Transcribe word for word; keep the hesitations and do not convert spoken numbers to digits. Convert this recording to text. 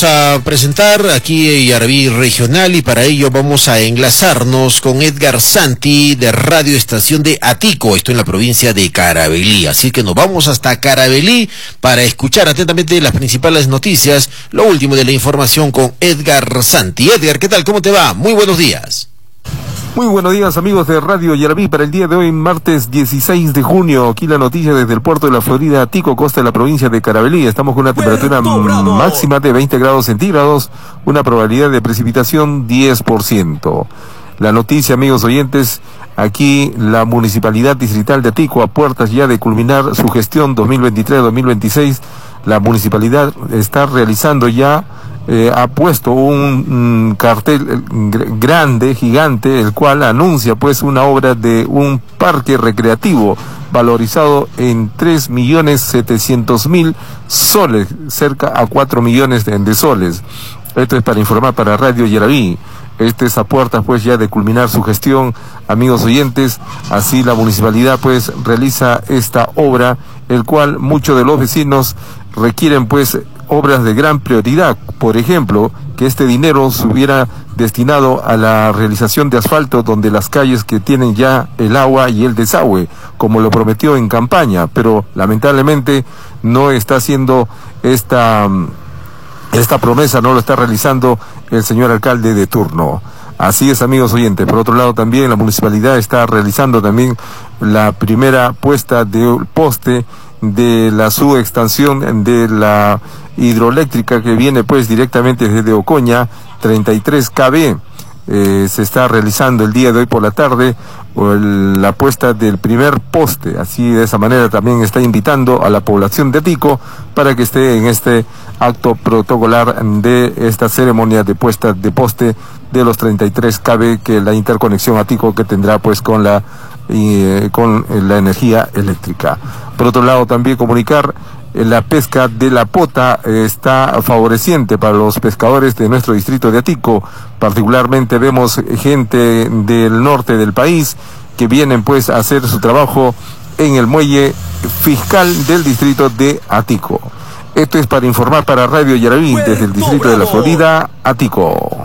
A presentar aquí Yarabí Regional y para ello vamos a enlazarnos con Edgar Santi de Radio Estación de Atico, esto en la provincia de Carabalí, así que nos vamos hasta Carabalí para escuchar atentamente las principales noticias, lo último de la información con Edgar Santi. Edgar, ¿qué tal? ¿Cómo te va? Muy buenos días. Muy buenos días, amigos de Radio Yarabí, para el día de hoy, martes dieciséis de junio. Aquí la noticia desde el puerto de la Florida, Atico, costa de la provincia de Carabalí. Estamos con una temperatura máxima de veinte grados centígrados, una probabilidad de precipitación diez por ciento. La noticia, amigos oyentes, aquí la Municipalidad Distrital de Atico, a puertas ya de culminar su gestión dos mil veintitrés dos mil veintiséis, la municipalidad está realizando ya, eh, ha puesto un, un cartel gr- grande, gigante, el cual anuncia pues una obra de un parque recreativo valorizado en tres millones setecientos mil soles, cerca a cuatro millones de, de soles. Esto es para informar para Radio Yarabí. Este es a puertas pues ya de culminar su gestión, amigos oyentes. Así la municipalidad pues realiza esta obra, el cual muchos de los vecinos requieren pues obras de gran prioridad. Por ejemplo, que este dinero se hubiera destinado a la realización de asfalto donde las calles que tienen ya el agua y el desagüe, como lo prometió en campaña, pero lamentablemente no está haciendo esta esta promesa, no lo está realizando el señor alcalde de turno. Así es, amigos oyentes. Por otro lado, también la municipalidad está realizando también la primera puesta de poste de la subextensión de la hidroeléctrica que viene pues directamente desde Ocoña, treinta y tres kilómetros. Eh, se está realizando el día de hoy por la tarde o el, la puesta del primer poste. Así, de esa manera también está invitando a la población de Atico para que esté en este acto protocolar de esta ceremonia de puesta de poste de los treinta y tres kilómetros, que la interconexión Atico que tendrá pues con la eh, con la energía eléctrica. Por otro lado, también comunicar la pesca de la pota eh, está favoreciente para los pescadores de nuestro distrito de Atico. Particularmente vemos gente del norte del país que vienen pues a hacer su trabajo en el muelle fiscal del distrito de Atico. Esto es para informar para Radio Yarabí desde el distrito de la Florida, Atico.